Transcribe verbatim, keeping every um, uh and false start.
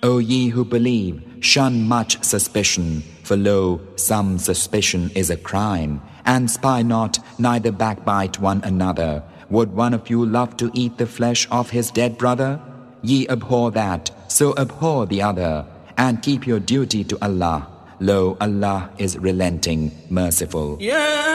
O ye who believe, shun much suspicion, for lo, some suspicion is a crime. And spy not, neither backbite one another. Would one of you love to eat the flesh of his dead brother? Ye abhor that, so abhor the other, and keep your duty to Allah. Lo, Allah is relenting, merciful. Yeah.